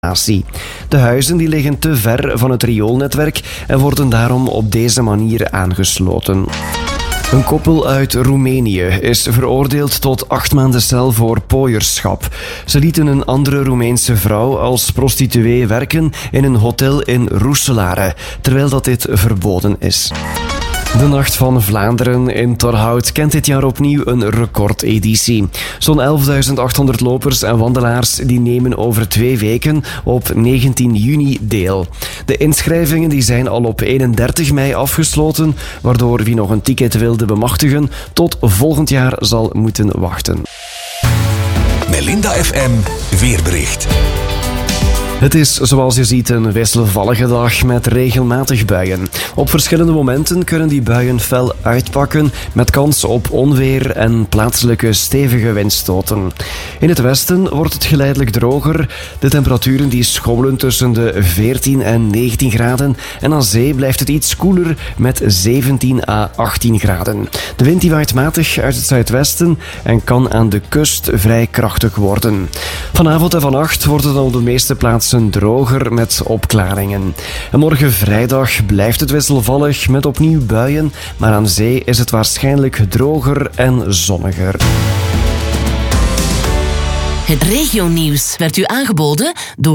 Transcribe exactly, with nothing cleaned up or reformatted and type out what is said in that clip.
De huizen die liggen te ver van het rioolnetwerk en worden daarom op deze manier aangesloten. Een koppel uit Roemenië is veroordeeld tot acht maanden cel voor pooierschap. Ze lieten een andere Roemeense vrouw als prostituee werken in een hotel in Roeselare, terwijl dat dit verboden is. De Nacht van Vlaanderen in Torhout kent dit jaar opnieuw een recordeditie. Zo'n elfduizend achthonderd lopers en wandelaars die nemen over twee weken op negentien juni deel. De inschrijvingen die zijn al op eenendertig mei afgesloten, waardoor wie nog een ticket wilde bemachtigen tot volgend jaar zal moeten wachten. Melinda F M Weerbericht. Het is, zoals je ziet, een wisselvallige dag met regelmatig buien. Op verschillende momenten kunnen die buien fel uitpakken met kans op onweer en plaatselijke stevige windstoten. In het westen wordt het geleidelijk droger. De temperaturen die schommelen tussen de veertien en negentien graden en aan zee blijft het iets koeler met zeventien à achttien graden. De wind die waait matig uit het zuidwesten en kan aan de kust vrij krachtig worden. Vanavond en vannacht wordt het op de meeste plaatsen droger met opklaringen. En morgen vrijdag blijft het wisselvallig met opnieuw buien, maar aan zee is het waarschijnlijk droger en zonniger. Het regionieuws werd u aangeboden door